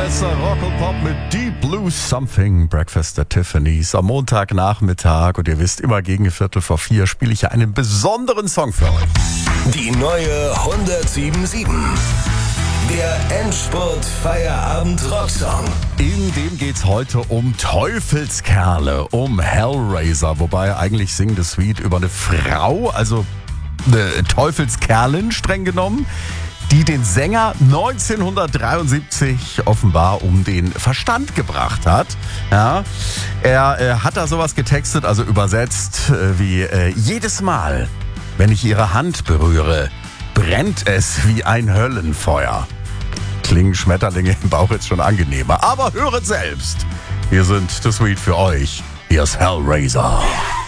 Bester Rock und Pop mit Deep Blue Something. Breakfast at Tiffany's am Montagnachmittag. Und ihr wisst, immer gegen 3:45 spiele ich ja einen besonderen Song für euch. Die neue 107.7. Der Endspurt-Feierabend-Rocksong. In dem geht's heute um Teufelskerle, um Hellraiser. Wobei eigentlich singt das Lied über eine Frau, also eine Teufelskerlin streng genommen, die den Sänger 1973 offenbar um den Verstand gebracht hat. Ja, er hat da sowas getextet, also übersetzt wie jedes Mal, wenn ich ihre Hand berühre, brennt es wie ein Höllenfeuer. Klingen Schmetterlinge im Bauch jetzt schon angenehmer. Aber höret selbst. Hier sind das Lied für euch. Hier ist Hellraiser.